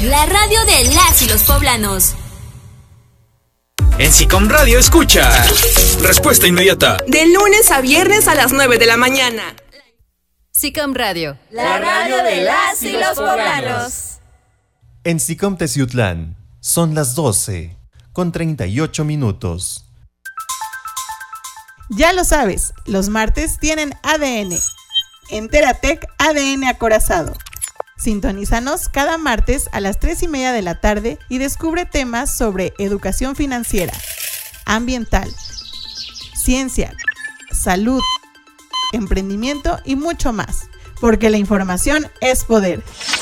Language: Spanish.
la radio de las y los poblanos. En SICOM Radio escucha Respuesta Inmediata. De lunes a viernes a las 9 de la mañana. SICOM Radio, la radio de las y los poblanos. En SICOM Teciutlán son las 12:38. Ya lo sabes, los martes tienen ADN. Enteratec ADN acorazado. Sintonízanos cada martes a las 3:30 de la tarde y descubre temas sobre educación financiera, ambiental, ciencia, salud, emprendimiento y mucho más, porque la información es poder.